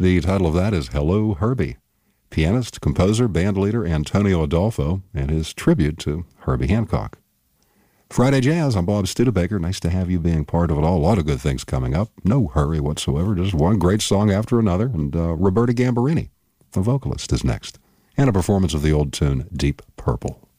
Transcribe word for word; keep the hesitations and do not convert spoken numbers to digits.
The title of that is Hello, Herbie. Pianist, composer, bandleader Antonio Adolfo and his tribute to Herbie Hancock. Friday Jazz, I'm Bob Studebaker. Nice to have you being part of it all. A lot of good things coming up. No hurry whatsoever. Just one great song after another. And uh, Roberta Gambarini, the vocalist, is next. And a performance of the old tune Deep Purple.